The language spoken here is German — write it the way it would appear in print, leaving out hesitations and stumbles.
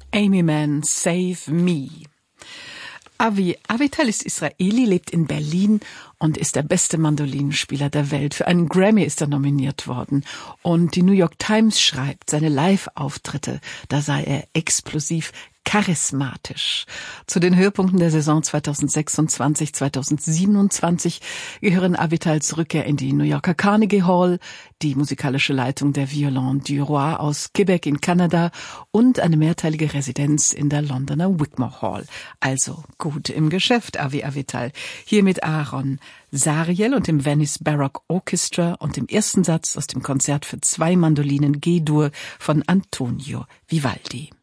Aimee Mann, Save Me. Avi Avital ist Israeli, lebt in Berlin und ist der beste Mandolinenspieler der Welt. Für einen Grammy ist er nominiert worden. Und die New York Times schreibt, seine Live-Auftritte, da sei er explosiv, charismatisch. Zu den Höhepunkten der Saison 2026/2027 gehören Avitals Rückkehr in die New Yorker Carnegie Hall, die musikalische Leitung der Violon du Roi aus Quebec in Kanada und eine mehrteilige Residenz in der Londoner Wigmore Hall. Also gut im Geschäft, Avi Avital. Hier mit Aaron Sariel und dem Venice Baroque Orchestra und dem ersten Satz aus dem Konzert für 2 Mandolinen G-Dur von Antonio Vivaldi.